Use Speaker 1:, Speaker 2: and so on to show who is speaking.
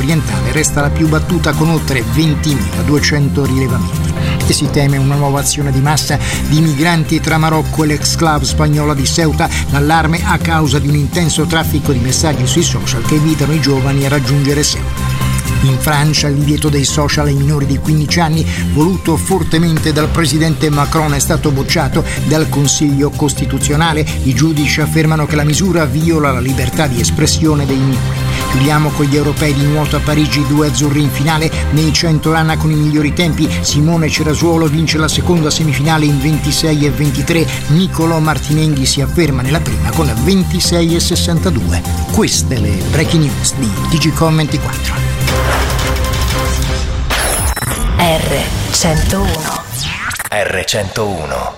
Speaker 1: orientale resta la più battuta con oltre 20.200 rilevamenti. E si teme una nuova azione di massa di migranti tra Marocco e l'ex-club spagnola di Ceuta, l'allarme a causa di un intenso traffico di messaggi sui social che invitano i giovani a raggiungere Ceuta. In Francia il divieto dei social ai minori di 15 anni, voluto fortemente dal presidente Macron, è stato bocciato dal Consiglio Costituzionale. I giudici affermano che la misura viola la libertà di espressione dei minori. Chiudiamo con gli europei di nuoto a Parigi, 2 azzurri in finale. Nei 100 rana con i migliori tempi, Simone Cerasuolo vince la seconda semifinale in 26 e 23. Niccolò Martinenghi si afferma nella prima con 26 e 62. Queste le breaking news di TGCOM24.
Speaker 2: R101.
Speaker 3: R101.